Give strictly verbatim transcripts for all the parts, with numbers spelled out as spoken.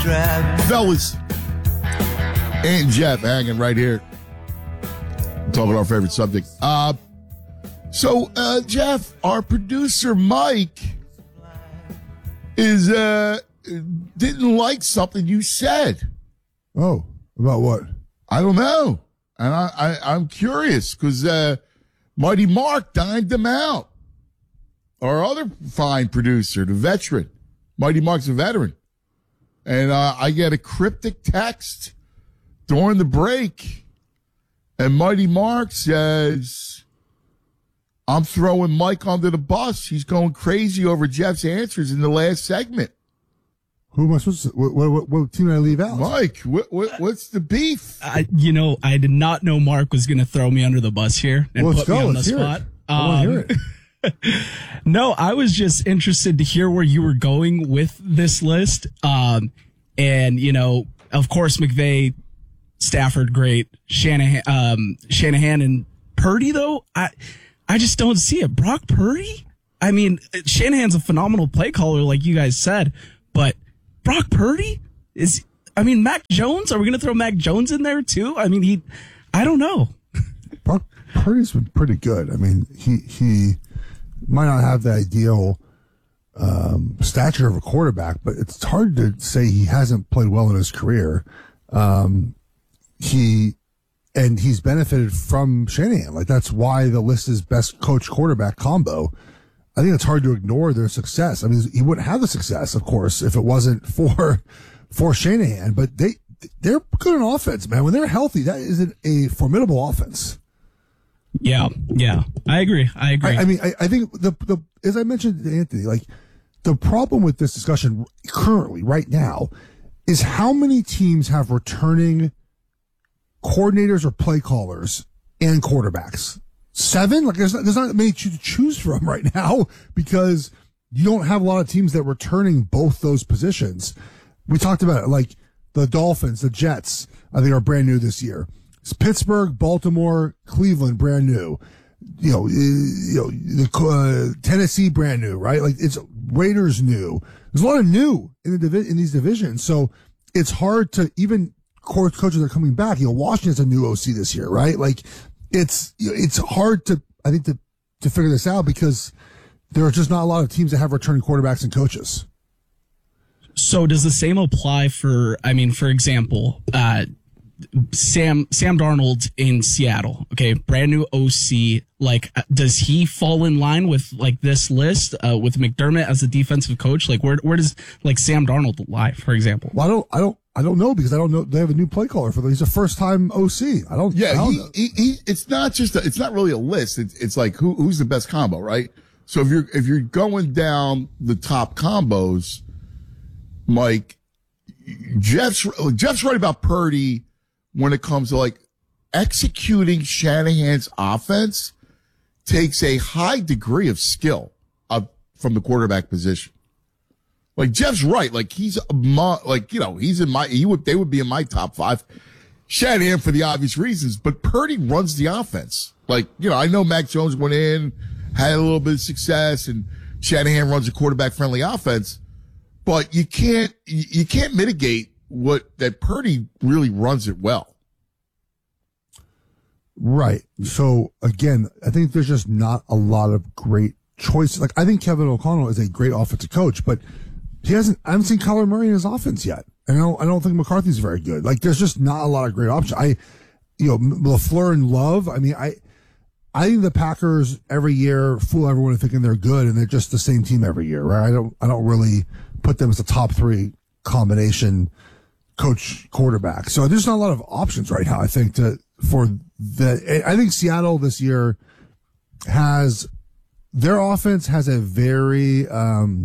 Fellas, and Jeff hanging right here. Talking our favorite subject. Uh, so, uh, Jeff, our producer Mike is uh didn't like something you said. Oh, about what? I don't know, and I, I I'm curious because uh, Mighty Mark dined him out. Our other fine producer, the veteran, Mighty Mark's a veteran, and uh, I get a cryptic text during the break, and Mighty Mark says, I'm throwing Mike under the bus. He's going crazy over Jeff's answers in the last segment. Who am I supposed to, what, what, what team did I leave out? Mike, what, what, what's the beef? I, you know, I did not know Mark was going to throw me under the bus here and well, put go. me on let's the hear spot. It. I want to hear it. No, I was just interested to hear where you were going with this list. Um, and, you know, of course, McVay, Stafford, great. Shanahan, um, Shanahan and Purdy, though, I, I just don't see it. Brock Purdy? I mean, Shanahan's a phenomenal play caller, like you guys said, but Brock Purdy is, I mean, Mac Jones, are we going to throw Mac Jones in there too? I mean, he, I don't know. Brock Purdy's been pretty good. I mean, he, he might not have the ideal, um, stature of a quarterback, but it's hard to say he hasn't played well in his career. Um, he, and he's benefited from Shanahan. Like, that's why the list is best coach quarterback combo. I think it's hard to ignore their success. I mean, he wouldn't have the success, of course, if it wasn't for, for Shanahan, but they, they're good on offense, man. When they're healthy, that is a formidable offense. Yeah. Yeah. I agree. I agree. I, I mean, I, I think the, the, as I mentioned to Anthony, like, the problem with this discussion currently, right now, is how many teams have returning coordinators or play callers and quarterbacks. Seven? Like, there's not, there's not many to choose from right now because you don't have a lot of teams that are returning both those positions. We talked about it, like the Dolphins, the Jets, I think are brand new this year. It's Pittsburgh, Baltimore, Cleveland, brand new. You know, you know, the uh, Tennessee, brand new, right? Like, it's Raiders new. There's a lot of new in the divi- in these divisions, so it's hard to even coach coaches are coming back. You know, Washington's a new O C this year, right? Like, it's it's hard to I think to to figure this out because there are just not a lot of teams that have returning quarterbacks and coaches. So does the same apply for? I mean, for example, uh, Sam Sam Darnold in Seattle, okay, brand new O C. Like, does he fall in line with like this list uh, with McDermott as the defensive coach? Like, where where does like Sam Darnold lie, for example? Well, I don't I don't I don't know because I don't know they have a new play caller for them. He's a first time O C. I don't. Yeah, I don't he, know. he, he, it's not just a, it's not really a list. It's it's like who who's the best combo, right? So if you're if you're going down the top combos, Mike, Jeff's Jeff's right about Purdy when it comes to like executing Shanahan's offense takes a high degree of skill of, from the quarterback position. Like, Jeff's right. Like, he's a mo- like, you know, he's in my, he would, they would be in my top five. Shanahan for the obvious reasons, but Purdy runs the offense. Like, you know, I know Mac Jones went in, had a little bit of success, and Shanahan runs a quarterback friendly offense, but you can't, you, you can't mitigate what, that Purdy really runs it well. Right. So again, I think there's just not a lot of great choices. Like, I think Kevin O'Connell is a great offensive coach, but he hasn't, I haven't seen Kyler Murray in his offense yet. And I don't, I don't think McCarthy's very good. Like, there's just not a lot of great options. I, you know, LaFleur and Love. I mean, I, I think the Packers every year fool everyone into thinking they're good and they're just the same team every year, right? I don't, I don't really put them as a top three combination coach quarterback. So there's not a lot of options right now, I think, to, for the, I think Seattle this year has, their offense has a very, um,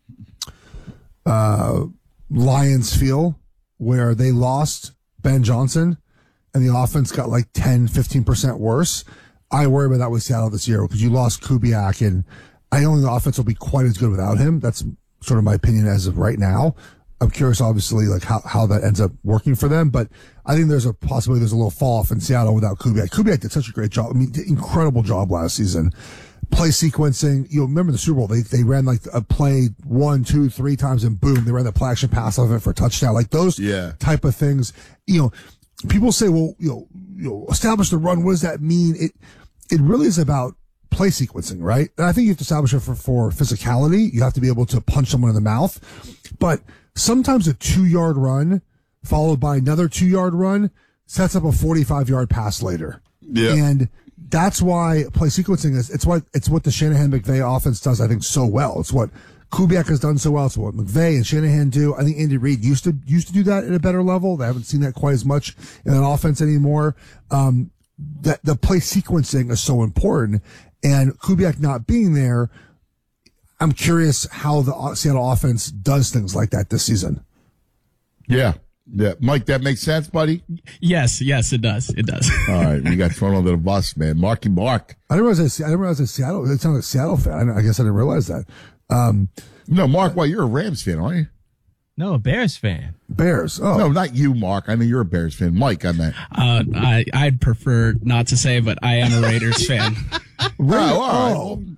uh, Lions feel where they lost Ben Johnson and the offense got like ten, fifteen percent worse. I worry about that with Seattle this year because you lost Kubiak and I don't think the offense will be quite as good without him. That's sort of my opinion as of right now. I'm curious, obviously, like how, how that ends up working for them, but I think there's a possibility there's a little fall off in Seattle without Kubiak. Kubiak did such a great job. I mean, did incredible job last season. play sequencing. You know, remember the Super Bowl? They they ran like a play one, two, three times, and boom, they ran the play action pass off it for a touchdown. Like those Yeah. type of things. You know, people say, well, you know, you know, establish the run. What does that mean? It it really is about play sequencing, right? And I think you have to establish it for, for physicality. You have to be able to punch someone in the mouth. But sometimes a two-yard run followed by another two-yard run sets up a forty-five-yard pass later. Yeah. And that's why play sequencing is, it's what, it's what the Shanahan-McVay offense does, I think, so well. It's what Kubiak has done so well. It's what McVay and Shanahan do. I think Andy Reid used to, used to do that at a better level. They haven't seen that quite as much in an offense anymore. Um, that the play sequencing is so important. And Kubiak not being there, I'm curious how the Seattle offense does things like that this season. Yeah. Yeah. Mike, that makes sense, buddy? Yes, yes, it does. It does. All right. We got thrown under the bus, man. Marky Mark. I didn't realize I, I didn't realize that Seattle, it sounded like a Seattle fan. I, I guess I didn't realize that. Um, No, Mark, well, you're a Rams fan, aren't you? No, a Bears fan. Bears. Oh, No, not you, Mark. I mean, you're a Bears fan. Mike, I meant. Uh, I, I'd prefer not to say, but I am a Raiders fan. Ra- Oh, all oh.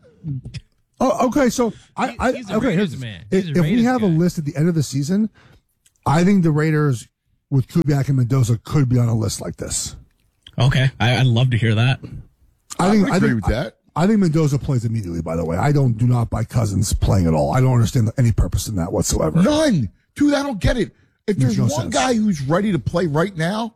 Oh, okay. So I, I He's a okay. Raiders here's- man. If, He's a if we Raiders have a guy. list at the end of the season, I think the Raiders with Kubiak and Mendoza could be on a list like this. Okay, I, I'd love to hear that. I I think would I agree think, with that. I, I think Mendoza plays immediately. By the way, I don't do not buy Cousins playing at all. I don't understand any purpose in that whatsoever. None. Dude, I don't get it. If Makes there's no one sense. guy who's ready to play right now,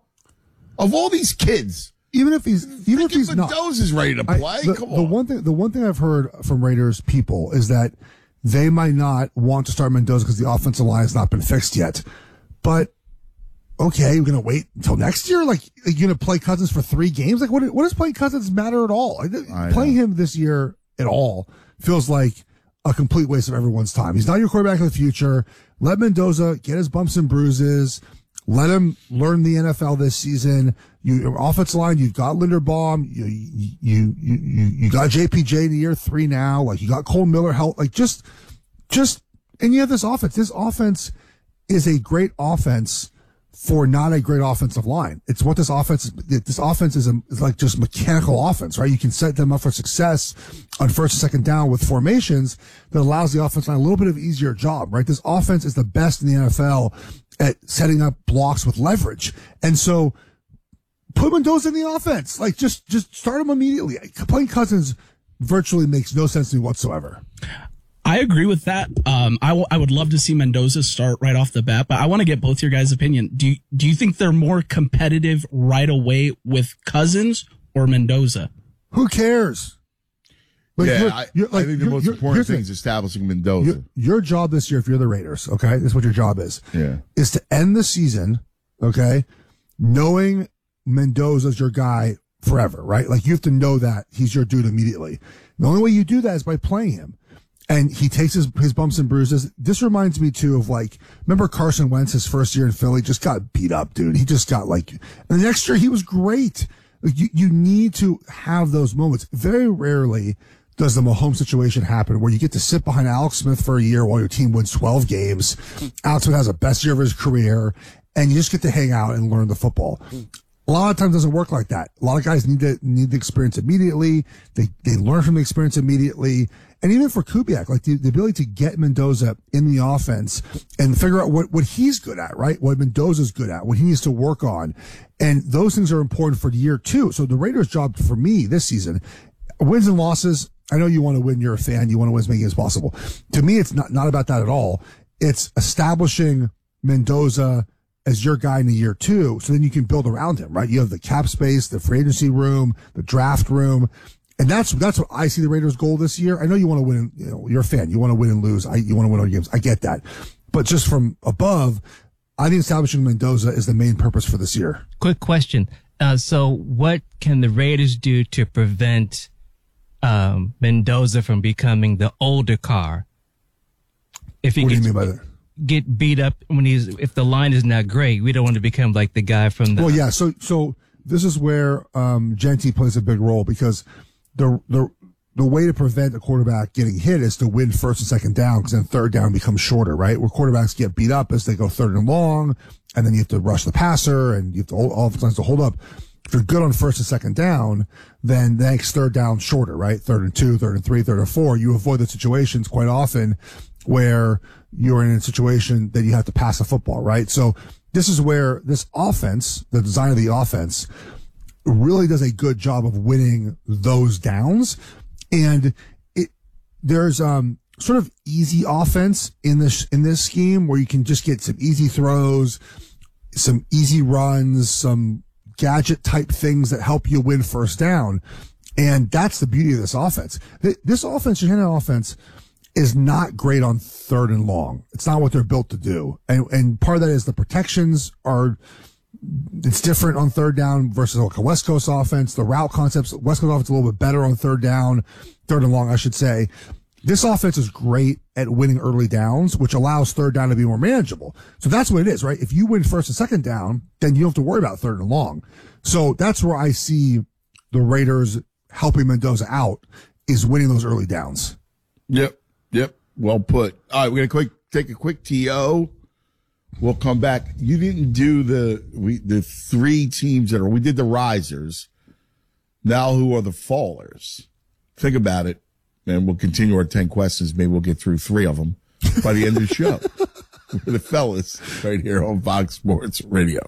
of all these kids, Even if he's even if freaking he's not, Mendoza's ready to I- play. the, Come the on. one thing the one thing I've heard from Raiders people is that they might not want to start Mendoza because the offensive line has not been fixed yet. But okay, we're gonna wait until next year. Like you're gonna play Cousins for three games. Like what? What does playing Cousins matter at all? Like, I playing him this year at all feels like a complete waste of everyone's time. He's not your quarterback of the future. Let Mendoza get his bumps and bruises. Let him learn the N F L this season. You, your offensive line, you've got Linderbaum. You, you, you, you, you got J P J in year three now. Like you got Cole Miller help. Like just, just, and you have this offense. This offense is a great offense for not a great offensive line. It's what this offense, this offense is, a, is like just mechanical offense, right? You can set them up for success on first and second down with formations that allows the offense line a little bit of easier job, right? This offense is the best in the N F L at setting up blocks with leverage. And so put Mendoza in the offense. Like just, just start him immediately. Playing Cousins virtually makes no sense to me whatsoever. I agree with that. Um, I, w- I would love to see Mendoza start right off the bat, but I want to get both your guys' opinion. Do you, do you think they're more competitive right away with Cousins or Mendoza? Who cares? Like, yeah, you're- I, you're- I like, think the you're- most you're- important here's the thing is establishing Mendoza. Your, your job this year, if you're the Raiders, okay, this is what your job is. Yeah. Is to end the season, okay, knowing Mendoza's your guy forever, right? Like you have to know that he's your dude immediately. The only way you do that is by playing him. And he takes his, his bumps and bruises. This reminds me too of like, remember Carson Wentz, his first year in Philly, just got beat up, dude. He just got like, and the next year he was great. Like, you, you need to have those moments. Very rarely does the Mahomes situation happen where you get to sit behind Alex Smith for a year while your team wins twelve games. Alex Smith has the best year of his career and you just get to hang out and learn the football. A lot of times it doesn't work like that. A lot of guys need to, need the experience immediately. They, they learn from the experience immediately. And even for Kubiak, like the, the ability to get Mendoza in the offense and figure out what, what he's good at, right? What Mendoza's good at, what he needs to work on. And those things are important for year two. So the Raiders' job for me this season, wins and losses. I know you want to win. You're a fan. You want to win as many games as possible. To me, it's not, not about that at all. It's establishing Mendoza as your guy in the year two. So then you can build around him, right? You have the cap space, the free agency room, the draft room. And that's, that's what I see the Raiders' goal this year. I know you want to win, you know, you're a fan. You want to win and lose. I, you want to win all your games. I get that. But just from above, I think establishing Mendoza is the main purpose for this year. Quick question. Uh, so what can the Raiders do to prevent um, Mendoza from becoming the older car? If he What do you gets, mean by that? get beat up when he's, if the line is not great, we don't want to become like the guy from the. Well, yeah. So, so this is where, um, Genty plays a big role because the, the, the way to prevent a quarterback getting hit is to win first and second down because then third down becomes shorter, right? Where quarterbacks get beat up as they go third and long and then you have to rush the passer and you have to hold, all the times to hold up. if you're good on first and second down, then that makes third down shorter, right? Third and two, third and three, third and four. You avoid the situations quite often where you're in a situation that you have to pass the football, right? So this is where this offense, the design of the offense, really does a good job of winning those downs. And it, there's, um, sort of easy offense in this, in this scheme where you can just get some easy throws, some easy runs, some gadget type things that help you win first down. And that's the beauty of this offense. This offense, Shanahan offense, is not great on third and long. It's not what they're built to do. And, and part of that is the protections are, it's different on third down versus like a West Coast offense. The route concepts, West Coast offense a little bit better on third down, third and long, I should say. This offense is great at winning early downs, which allows third down to be more manageable. So that's what it is, right? If you win first and second down, then you don't have to worry about third and long. So that's where I see the Raiders helping Mendoza out, is winning those early downs. Yep. Yep. Well put. All right. We're going to quick take a quick T O. We'll come back. You didn't do the, we, the three teams that are, we did the risers. Now who are the fallers? Think about it. And we'll continue our ten questions. Maybe we'll get through three of them by the end of the show. We're the fellas right here on Fox Sports Radio.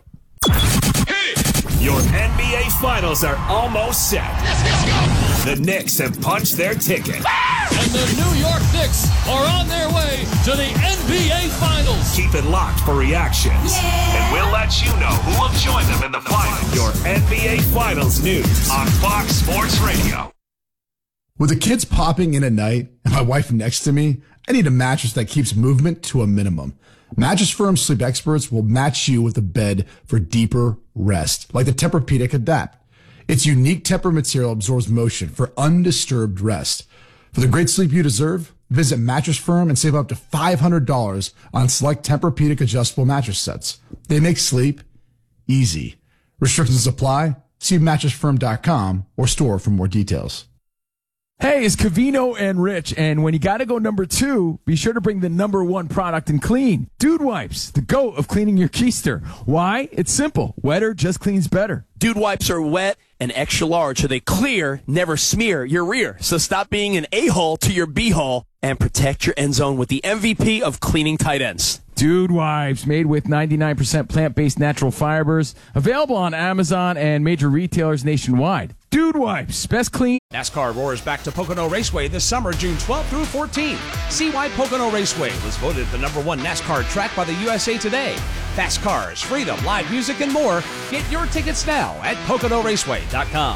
Your N B A Finals are almost set. Let's go. The Knicks have punched their ticket. And the New York Knicks are on their way to the N B A Finals. Keep it locked for reactions. Yeah. And we'll let you know who will join them in the finals. Your N B A Finals news on Fox Sports Radio. With the kids popping in at night and my wife next to me, I need a mattress that keeps movement to a minimum. Mattress Firm Sleep Experts will match you with a bed for deeper rest, like the Tempur-Pedic Adapt. Its unique Tempur material absorbs motion for undisturbed rest. For the great sleep you deserve, visit Mattress Firm and save up to five hundred dollars on select Tempur-Pedic adjustable mattress sets. They make sleep easy. Restrictions apply. See mattress firm dot com or store for more details. Hey, it's Covino and Rich, and when you gotta go number two, be sure to bring the number one product in clean. Dude Wipes, the GOAT of cleaning your keister. Why? It's simple. Wetter just cleans better. Dude Wipes are wet and extra large, so they clear, never smear your rear. So stop being an a-hole to your b-hole and protect your end zone with the M V P of cleaning tight ends. Dude Wipes, made with ninety-nine percent plant-based natural fibers. Available on Amazon and major retailers nationwide. Dude Wipes, best clean. NASCAR roars back to Pocono Raceway this summer, June twelfth through fourteenth. See why Pocono Raceway was voted the number one NASCAR track by the U S A Today. Fast cars, freedom, live music, and more. Get your tickets now at Pocono Raceway dot com.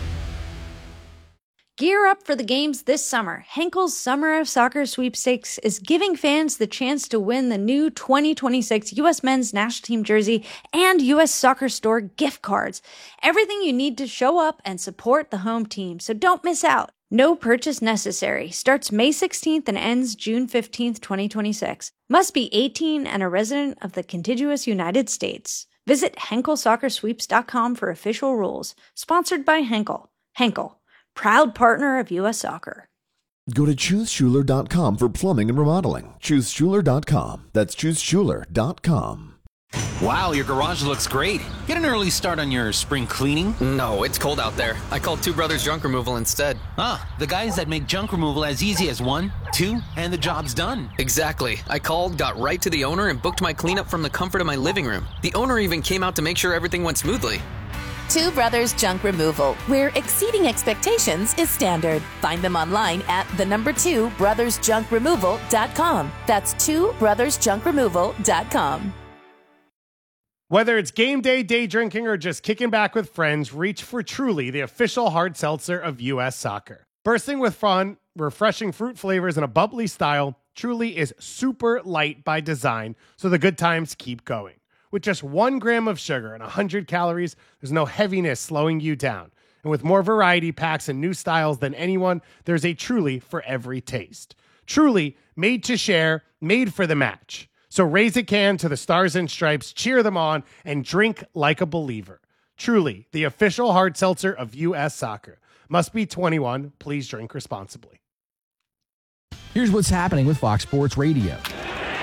Gear up for the games this summer. Henkel's Summer of Soccer Sweepstakes is giving fans the chance to win the new twenty twenty-six U S Men's National Team jersey and U S Soccer Store gift cards. Everything you need to show up and support the home team, so don't miss out. No purchase necessary. Starts May sixteenth and ends June fifteenth, twenty twenty-six. Must be eighteen and a resident of the contiguous United States. Visit Henkel Soccer Sweeps dot com for official rules. Sponsored by Henkel. Henkel, proud partner of U S Soccer. Go to choose schuler dot com for plumbing and remodeling. choose schuler dot com. That's choose schuler dot com. Wow, your garage looks great. Get an early start on your spring cleaning. No, it's cold out there. I called Two Brothers Junk Removal instead. Ah, the guys that make junk removal as easy as one, two, and the job's done. Exactly. I called, got right to the owner, and booked my cleanup from the comfort of my living room. The owner even came out to make sure everything went smoothly. Two Brothers Junk Removal, where exceeding expectations is standard. Find them online at the number two brothers junk removal dot com. That's two brothers junk removal dot com. Whether it's game day, day drinking, or just kicking back with friends, reach for Truly, the official hard seltzer of U S Soccer. Bursting with fun, refreshing fruit flavors, and a bubbly style, Truly is super light by design, so the good times keep going. With just one gram of sugar and one hundred calories, there's no heaviness slowing you down. And with more variety packs and new styles than anyone, there's a Truly for every taste. Truly, made to share, made for the match. So raise a can to the Stars and Stripes, cheer them on, and drink like a believer. Truly, the official hard seltzer of U S Soccer. Must be twenty-one. Please drink responsibly. Here's what's happening with Fox Sports Radio.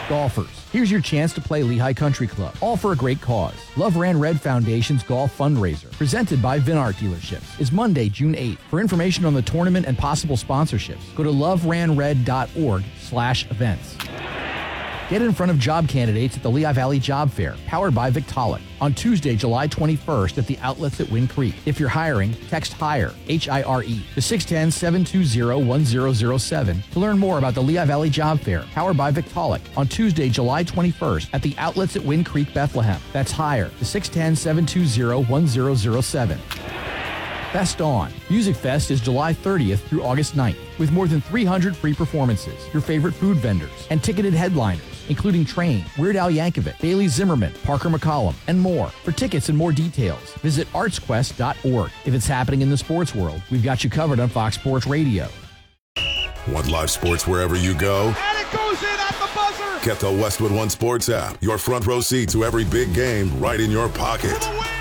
Golfers, here's your chance to play Lehigh Country Club, all for a great cause. Love Ran Red Foundation's golf fundraiser, presented by Vinart Dealerships, is Monday, June eighth. For information on the tournament and possible sponsorships, go to loveranred.org slash events. Get in front of job candidates at the Lehigh Valley Job Fair, powered by Victaulic, on Tuesday, July twenty-first at the outlets at Wind Creek. If you're hiring, text HIRE, H I R E, to six one zero, seven two zero, one zero zero seven to learn more about the Lehigh Valley Job Fair, powered by Victaulic, on Tuesday, July twenty-first at the outlets at Wind Creek, Bethlehem. That's HIRE, to six one zero, seven two zero, one zero zero seven. Fest On. Music Fest is July thirtieth through August ninth, with more than three hundred free performances, your favorite food vendors, and ticketed headliners, including Train, Weird Al Yankovic, Bailey Zimmerman, Parker McCollum, and more. For tickets and more details, visit arts quest dot org. If it's happening in the sports world, we've got you covered on Fox Sports Radio. Want live sports wherever you go? And it goes in at the buzzer! Get the Westwood One Sports app. Your front row seat to every big game right in your pocket.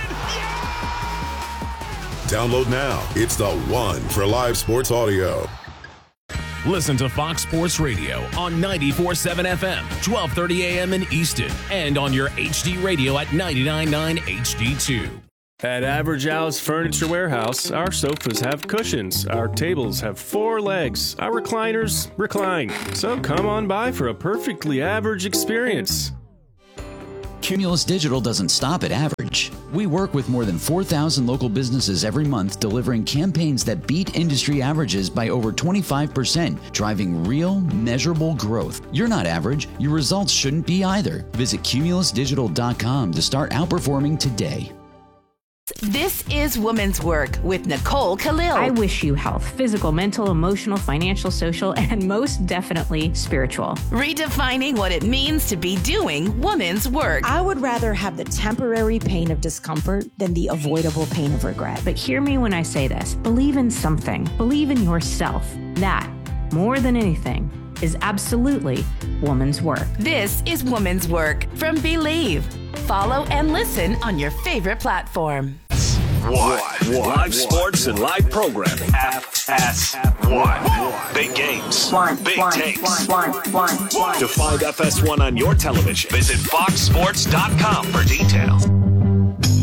Download now. It's the one for live sports audio. Listen to Fox Sports Radio on ninety-four point seven F M, twelve thirty A M in Easton, and on your H D radio at ninety-nine point nine H D two. At Average Al's Furniture Warehouse, our sofas have cushions, our tables have four legs, our recliners recline. So come on by for a perfectly average experience. Cumulus Digital doesn't stop at average. We work with more than four thousand local businesses every month, delivering campaigns that beat industry averages by over twenty-five percent, driving real, measurable growth. You're not average. Your results shouldn't be either. Visit cumulus digital dot com to start outperforming today. This is Women's Work with Nicole Khalil. I wish you health, physical, mental, emotional, financial, social, and most definitely spiritual. Redefining what it means to be doing women's work. I would rather have the temporary pain of discomfort than the avoidable pain of regret. But hear me when I say this. Believe in something. Believe in yourself. That, more than anything, is absolutely woman's work. This is Woman's Work from Believe. Follow and listen on your favorite platform. One. One. Live sports and live programming. F S one. Big games. One. Big One. takes. One. One. One. To find F S one on your television, visit fox sports dot com for details.